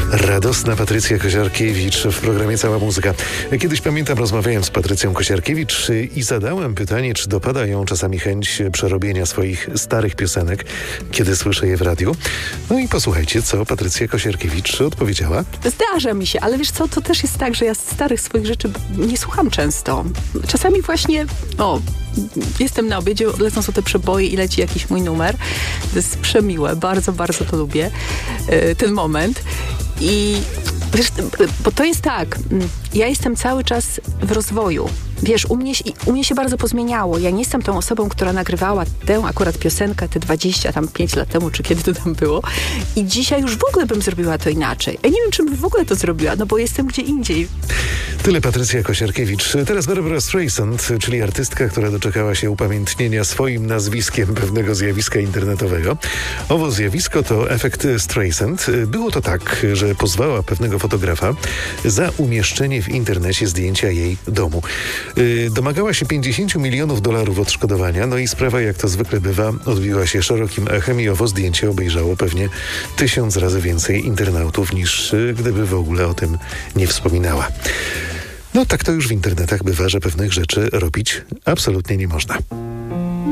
Radosna Patrycja Kosiarkiewicz w programie Cała Muzyka. Kiedyś pamiętam, rozmawiałem z Patrycją Kosiarkiewicz i zadałem pytanie, czy dopada ją czasami chęć przerobienia swoich starych piosenek, kiedy słyszę je w radiu. No i posłuchajcie, co Patrycja Kosiarkiewicz odpowiedziała. Zdarza mi się, ale wiesz co, to też jest tak, że ja starych swoich rzeczy nie słucham często. Czasami właśnie, jestem na obiedzie, lecą są te przeboje i leci jakiś mój numer. To jest przemiłe, bardzo, bardzo to lubię, ten moment. I wiesz, bo to jest tak, ja jestem cały czas w rozwoju. Wiesz, u mnie się bardzo pozmieniało. Ja nie jestem tą osobą, która nagrywała tę akurat piosenkę te 25 lat temu, czy kiedy to tam było. I dzisiaj już w ogóle bym zrobiła to inaczej. Ja nie wiem, czy bym w ogóle to zrobiła, no bo jestem gdzie indziej. Tyle Patrycja Kosiarkiewicz. Teraz Barbara Streisand, czyli artystka, która doczekała się upamiętnienia swoim nazwiskiem pewnego zjawiska internetowego. Owo zjawisko to efekt Streisand. Było to tak, że pozwała pewnego fotografa za umieszczenie w internecie zdjęcia jej domu. Domagała się $50 milionów odszkodowania, no i sprawa, jak to zwykle bywa, odbiła się szerokim echem i owo zdjęcie obejrzało pewnie 1000 razy więcej internautów, niż gdyby w ogóle o tym nie wspominała. No tak to już w internetach bywa, że pewnych rzeczy robić absolutnie nie można.